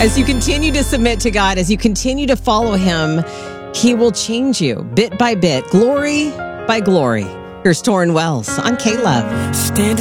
As you continue to submit to God, as you continue to follow him, he will change you bit by bit, glory by glory. Here's Torrin Wells on K-Love. Standing